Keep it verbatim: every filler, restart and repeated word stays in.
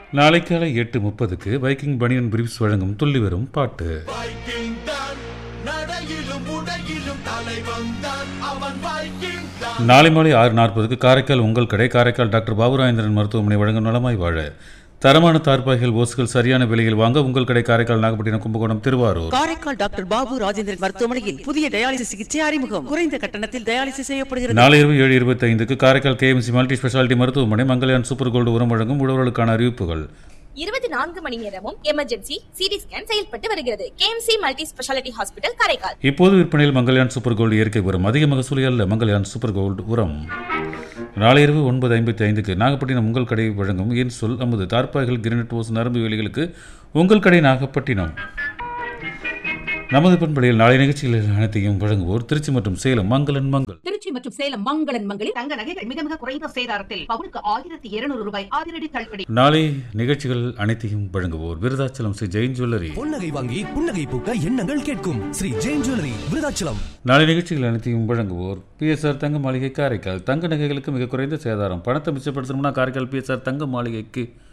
நாளை காலை எட்டு முப்பதுக்கு வைக்கிங் பனியன் பிரீப்ஸ் வழங்கும் துள்ளி வரும் பாட்டு. நாளை மாலை ஆறு நாற்பதுக்கு காரைக்கால் உங்கள் கடை காரைக்கால் டாக்டர் பாபுராயேந்திரன் மருத்துவமனை வழங்கும் நலமாய் வாழ தரமான தார்பாய்கள் ஓசுகள் சரியான விலையில் வாங்க உங்கள் கடை காரைக்கால் நாகப்பட்டினம் கும்பகோணம் திருவாரூர். காரைக்கால் டாக்டர் பாபு ராஜேந்திரன் மருத்துவமனையில் புதிய டயாலிசிஸ் சிகிச்சை அறிமுகம். குறைந்த கட்டணத்தில் டயாலிசிஸ் செய்யப்படுகிறது. நாளை இரவு ஏழு இருபத்தி ஐந்துக்கு காரைக்கால் கேஎம்சி மல்டி ஸ்பெஷாலிட்டி மருத்துவமனை மங்கல்யான் சூப்பர் கோல்டு உரம் வழங்கும் உழவர்களுக்கான அறிவிப்புகள். இருபத்தி நான்கு மணி நேரமும் எமர்ஜென்சி சிடி ஸ்கேன் செயல்பட்டு வருகிறது. KMC multi speciality hospital Karaikal. இப்போது விற்பனையில் மங்கல்யான் சூப்பர் கோல்டு இயற்கை உரம். அதிக மகசூலி அல்ல மங்கல்யான் சூப்பர் கோல்டு உரம். நாளை இரவு ஒன்பது ஐம்பத்தி ஐந்துக்கு நாகப்பட்டினம் உங்கள் கடை வழங்கும் என் சொல் அமுது தார்பாய்கள் கிரினட் ஓஸ் நரம்பு வேலிகளுக்கு உங்கள் கடை நாகப்பட்டினம். நமது பண்பலையில் நாளை நிகழ்ச்சிகள் அனைத்தையும் வழங்குவோர் திருச்சி மற்றும் சேலம் மங்களன் மங்கள். திருச்சி மற்றும் சேலம் மங்களன் மங்களில் தங்க நகைகள் மிக மிக குறைந்த சேதாரத்தில் பவுனுக்கு ஆயிரத்தி இருநூறு ரூபாய் அதிரடி தள்ளுபடி. நாளை நிகழ்ச்சிகள் அனைத்தையும் வழங்குவோர் விருதாச்சலம் ஸ்ரீ ஜெயின் ஜுவல்லரி. பொன்னகை வாங்கி புன்னகை பூக்க எண்ணங்கள் கேட்கும் ஸ்ரீ ஜெயின் ஜுவல்லரி விருதாச்சலம். நாளை நிகழ்ச்சிகள் அனைத்தையும் வழங்குவோர் பிஎஸ்ஆர் தங்க மாளிகை காரைக்கால். தங்க நகைகளுக்கு மிக குறைந்த சேதாரம். பணத்தை மிச்சப்படுத்தணும்னா காரைக்கால் பிஎஸ்ஆர் தங்க மாளிகைக்கு